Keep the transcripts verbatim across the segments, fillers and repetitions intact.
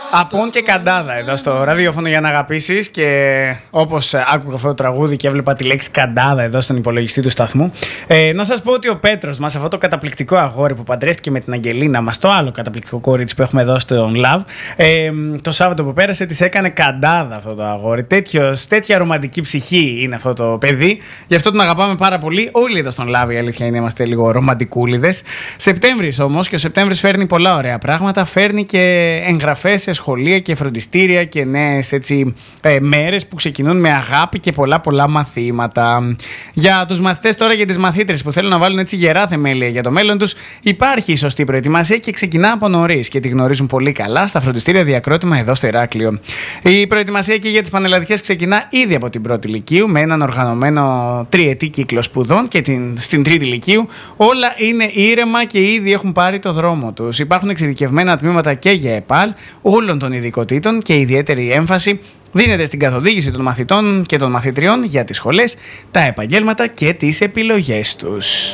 Απόν και καντάδα εδώ στο ραδιόφωνο για να αγαπήσεις. Και όπως άκουγα αυτό το τραγούδι και έβλεπα τη λέξη καντάδα εδώ στον υπολογιστή του σταθμού, ε, να σας πω ότι ο Πέτρος μας, αυτό το καταπληκτικό αγόρι που παντρεύτηκε με την Αγγελίνα μας, το άλλο καταπληκτικό κορίτσι που έχουμε εδώ στον Love, ε, το Σάββατο που πέρασε της έκανε καντάδα αυτό το αγόρι. Τέτοιος, τέτοια ρομαντική ψυχή είναι αυτό το παιδί. Γι' αυτό τον αγαπάμε πάρα πολύ. Όλοι εδώ στον Love, η αλήθεια είναι, είμαστε λίγο ρομαντικούλιδες. Σεπτέμβρης όμως, και ο Σεπτέμβρης φέρνει πολλά ωραία πράγματα. Φέρνει και εγγραφές σε σχολεία και φροντιστήρια και νέες έτσι ε, μέρες που ξεκινούν με αγάπη και πολλά πολλά μαθήματα. Για τους μαθητές τώρα, για τις μαθήτρες που θέλουν να βάλουν έτσι γερά θεμέλια για το μέλλον τους, υπάρχει η σωστή προετοιμασία και ξεκινά από νωρίς και τη γνωρίζουν πολύ καλά στα φροντιστήρια Διακρότημα εδώ στο Ηράκλειο. Η προετοιμασία και για τις πανελλαδικές ξεκινά ήδη από την πρώτη λυκείου με έναν οργανωμένο τριετή κύκλο σπουδών και την, στην τρίτη λυκείου όλα είναι ήρεμα και ήδη έχουν πάρει το δρόμο τους. Υπάρχουν εξειδικευμένα τμήματα και για ΕΠΑΛ όλων των ειδικοτήτων και ιδιαίτερη έμφαση δίνεται στην καθοδήγηση των μαθητών και των μαθητριών για τις σχολές, τα επαγγέλματα και τις επιλογές τους.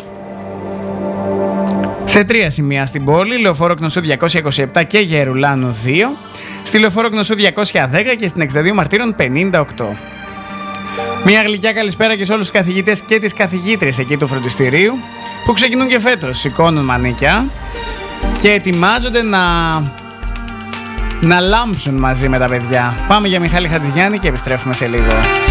Σε τρία σημεία στην πόλη, Λεωφόρο Κνωσού διακόσια είκοσι επτά και Γερουλάνου δύο, στη Λεωφόρο Κνωσού διακόσια δέκα και στην εξήντα δύο Μαρτύρων πενήντα οκτώ. Μια γλυκιά καλησπέρα και σε όλους τους καθηγητές και τις καθηγήτριες εκεί του φροντιστηρίου που ξεκινούν και φέτος, σηκώνουν μανίκια και ετοιμάζονται να, να λάμψουν μαζί με τα παιδιά. Πάμε για Μιχάλη Χατζηγιάννη και επιστρέφουμε σε λίγο.